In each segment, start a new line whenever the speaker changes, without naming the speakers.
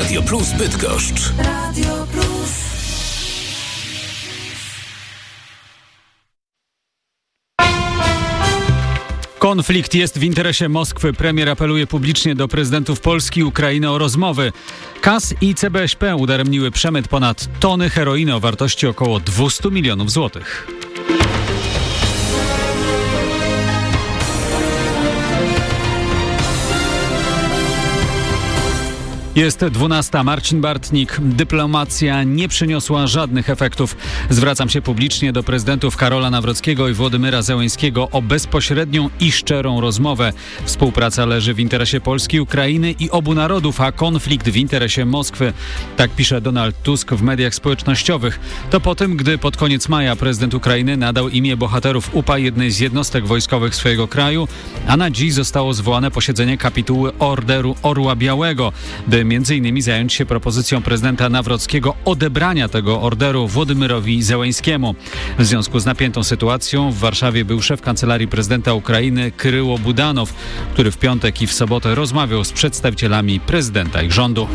Radio Plus Bydgoszcz.
Radio Plus.
Konflikt jest w interesie Moskwy. Premier apeluje publicznie do prezydentów Polski i Ukrainy o rozmowy. KAS i CBŚP udaremniły przemyt ponad tony heroiny o wartości około 200 milionów złotych. Jest 12. Marcin Bartnik. Dyplomacja nie przyniosła żadnych efektów. Zwracam się publicznie do prezydentów Karola Nawrockiego i Włodymyra Zełenskiego o bezpośrednią i szczerą rozmowę. Współpraca leży w interesie Polski, Ukrainy i obu narodów, a konflikt w interesie Moskwy. Tak pisze Donald Tusk w mediach społecznościowych. To po tym, gdy pod koniec maja prezydent Ukrainy nadał imię bohaterów UPA jednej z jednostek wojskowych swojego kraju, a na dziś zostało zwołane posiedzenie kapituły Orderu Orła Białego, by m.in. zająć się propozycją prezydenta Nawrockiego odebrania tego orderu Włodymyrowi Zełenskiemu. W związku z napiętą sytuacją w Warszawie był szef kancelarii prezydenta Ukrainy Kryło Budanow, który w piątek i w sobotę rozmawiał z przedstawicielami prezydenta i rządu.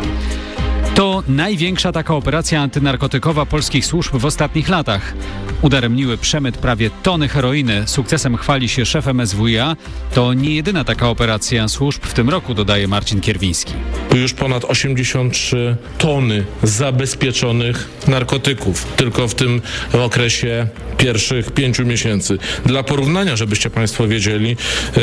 To największa taka operacja antynarkotykowa polskich służb w ostatnich latach. Udaremniły przemyt prawie tony heroiny. Sukcesem chwali się szef MSWiA. To nie jedyna taka operacja służb w tym roku, dodaje Marcin Kierwiński.
Już ponad 83 tony zabezpieczonych narkotyków tylko w tym okresie pierwszych 5 miesięcy. Dla porównania, żebyście Państwo wiedzieli,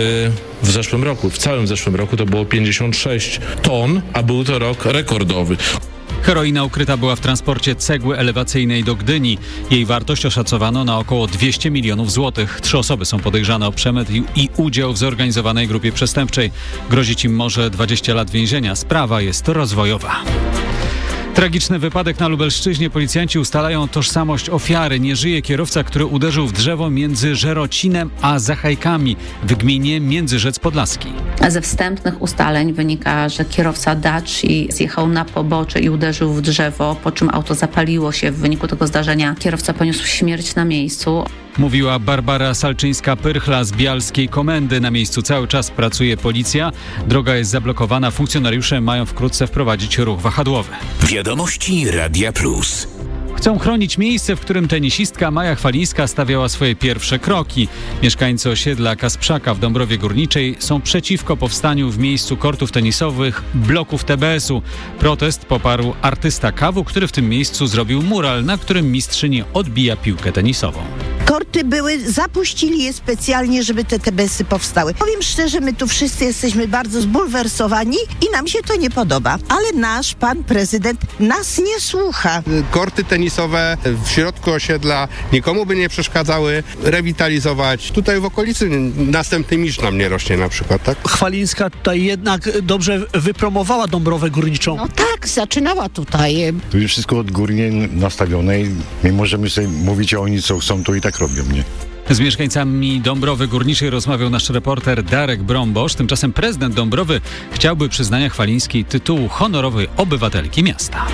w całym zeszłym roku to było 56 ton, a był to rok rekordowy.
Heroina ukryta była w transporcie cegły elewacyjnej do Gdyni. Jej wartość oszacowano na około 200 milionów złotych. 3 osoby są podejrzane o przemyt i udział w zorganizowanej grupie przestępczej. Grozić im może 20 lat więzienia. Sprawa jest rozwojowa. Tragiczny wypadek na Lubelszczyźnie. Policjanci ustalają tożsamość ofiary. Nie żyje kierowca, który uderzył w drzewo między Żerocinem a Zachajkami w gminie Międzyrzec Podlaski.
Ze wstępnych ustaleń wynika, że kierowca Daci zjechał na pobocze i uderzył w drzewo, po czym auto zapaliło się. W wyniku tego zdarzenia kierowca poniósł śmierć na miejscu.
Mówiła Barbara Salczyńska-Pyrchla z Bialskiej Komendy. Na miejscu cały czas pracuje policja. Droga jest zablokowana. Funkcjonariusze mają wkrótce wprowadzić ruch wahadłowy.
Wiadomości Radia Plus.
Chcą chronić miejsce, w którym tenisistka Maja Chwalińska stawiała swoje pierwsze kroki. Mieszkańcy osiedla Kasprzaka w Dąbrowie Górniczej są przeciwko powstaniu w miejscu kortów tenisowych bloków TBS-u. Protest poparł artysta KAW-u, który w tym miejscu zrobił mural, na którym mistrzyni odbija piłkę tenisową.
Korty zapuścili je specjalnie, żeby te TBS-y powstały. Powiem szczerze, my tu wszyscy jesteśmy bardzo zbulwersowani i nam się to nie podoba. Ale nasz pan prezydent nas nie słucha.
Korty tenisowe w środku osiedla nikomu by nie przeszkadzały, rewitalizować. Tutaj w okolicy następny mistrz nam nie rośnie na przykład, tak?
Chwalińska tutaj jednak dobrze wypromowała Dąbrowę Górniczą.
No tak, zaczynała tutaj.
Tu jest wszystko odgórnie nastawione i my możemy sobie mówić, a oni co chcą, to i tak robią, nie?
Z mieszkańcami Dąbrowy Górniczej rozmawiał nasz reporter Darek Brombosz. Tymczasem prezydent Dąbrowy chciałby przyznania Chwalińskiej tytułu honorowej obywatelki miasta.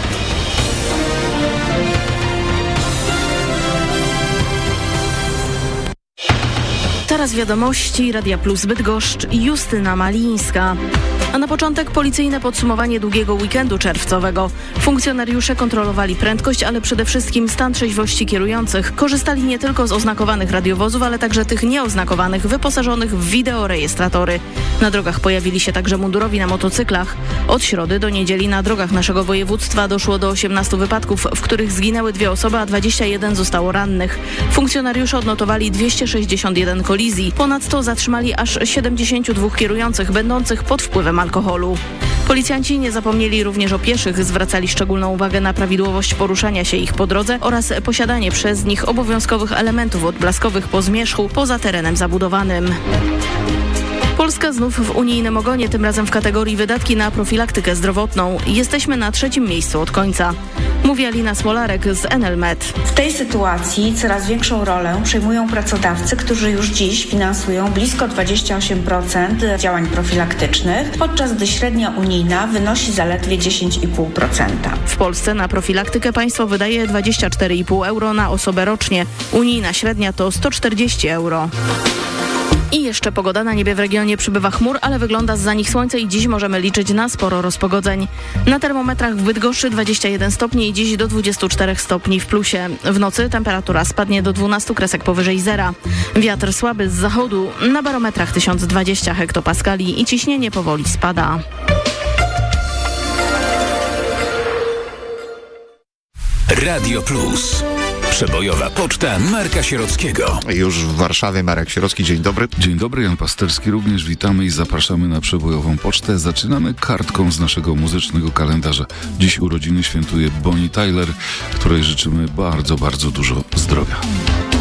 Teraz wiadomości Radia Plus Bydgoszcz i Justyna Malińska. A na początek policyjne podsumowanie długiego weekendu czerwcowego. Funkcjonariusze kontrolowali prędkość, ale przede wszystkim stan trzeźwości kierujących. Korzystali nie tylko z oznakowanych radiowozów, ale także tych nieoznakowanych, wyposażonych w wideorejestratory. Na drogach pojawili się także mundurowi na motocyklach. Od środy do niedzieli na drogach naszego województwa doszło do 18 wypadków, w których zginęły 2 osoby, a 21 zostało rannych. Funkcjonariusze odnotowali 261 kolizji. Ponadto zatrzymali aż 72 kierujących, będących pod wpływem alkoholu. Policjanci nie zapomnieli również o pieszych, zwracali szczególną uwagę na prawidłowość poruszania się ich po drodze oraz posiadanie przez nich obowiązkowych elementów odblaskowych po zmierzchu poza terenem zabudowanym. Polska znów w unijnym ogonie, tym razem w kategorii wydatki na profilaktykę zdrowotną. Jesteśmy na 3. miejscu od końca, mówi Alina Smolarek z Enelmed.
W tej sytuacji coraz większą rolę przejmują pracodawcy, którzy już dziś finansują blisko 28% działań profilaktycznych, podczas gdy średnia unijna wynosi zaledwie 10,5%.
W Polsce na profilaktykę państwo wydaje 24,5 euro na osobę rocznie. Unijna średnia to 140 euro. I jeszcze pogoda. Na niebie w regionie przybywa chmur, ale wygląda zza nich słońce i dziś możemy liczyć na sporo rozpogodzeń. Na termometrach w Bydgoszczy 21 stopni i dziś do 24 stopni w plusie. W nocy temperatura spadnie do 12 kresek powyżej zera. Wiatr słaby z zachodu, na barometrach 1020 hektopaskali i ciśnienie powoli spada.
Radio Plus. Przebojowa poczta Marka Sierockiego.
Już w Warszawie Marek Sierocki, dzień dobry.
Dzień dobry, Jan Pasterski. Również witamy i zapraszamy na przebojową pocztę. Zaczynamy kartką z naszego muzycznego kalendarza. Dziś urodziny świętuje Bonnie Tyler, której życzymy bardzo, bardzo dużo zdrowia.